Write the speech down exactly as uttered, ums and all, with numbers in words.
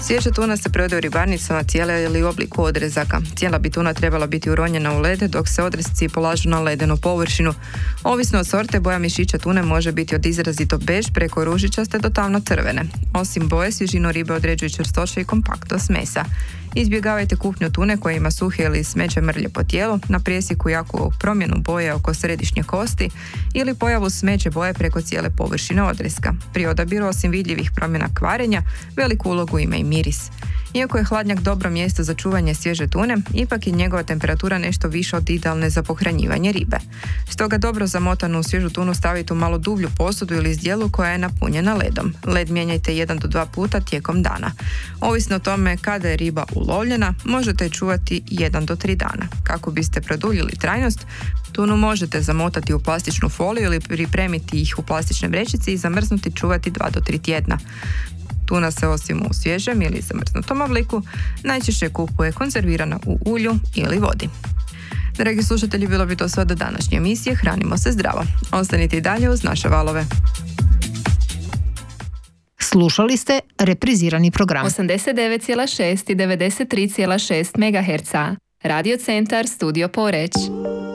Svježa tuna se prodaje u ribarnicama cijela ili u obliku odrezaka. Cijela bi tuna trebala biti uronjena u led, dok se odrezci polažu na ledenu površinu. Ovisno od sorte, boja mišića tune može biti od izrazito bež preko ružičaste do tamno crvene. Osim boje, svježinu ribe određuje čvrstoća i kompaktnost mesa. Izbjegavajte kupnju tune koja ima suhe ili smeće mrlje po tijelu, na presjeku jaku promjenu boje oko središnje kosti ili pojavu smeće boje preko cijele površine odreska. Pri odabiru, osim vidljivih promjena kvarenja, veliku ulogu ima i miris. Iako je hladnjak dobro mjesto za čuvanje svježe tune, ipak je njegova temperatura nešto više od idealne za pohranjivanje ribe. Stoga dobro zamotanu svježu tunu stavite u malo dublju posudu ili zdjelu koja je napunjena ledom. Led mijenjajte jedan do dva puta tijekom dana. Ovisno o tome kada je riba ulovljena, možete je čuvati jedan do tri dana. Kako biste produljili trajnost, tunu možete zamotati u plastičnu foliju ili pripremiti ih u plastične vrećice i zamrznuti čuvati dva do tri tjedna. Tuna se osim u svježem ili zamrznutom obliku najčešće kupuje konzervirana u ulju ili vodi. Dragi slušatelji, bilo bi to sve do današnje emisije Hranimo se zdravo. Ostanite i dalje uz naše valove. Slušali ste reprizirani program. osamdeset devet zarez šest i devedeset tri zarez šest megaherca. Radio centar Studio Poreč.